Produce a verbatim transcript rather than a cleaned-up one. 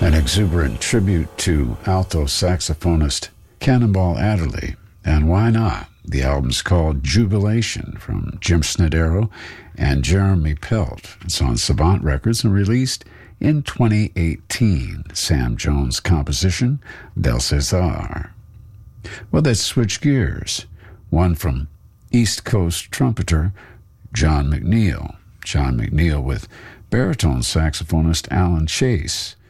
An exuberant tribute to alto saxophonist Cannonball Adderley. And why not? The album's called Jubilation from Jim Snodero and Jeremy Pelt. It's on Savant Records and released in twenty eighteen. Sam Jones' composition, Del Cesar. Well, let's switch gears. One from East Coast trumpeter John McNeil. John McNeil with baritone saxophonist Alan Chase.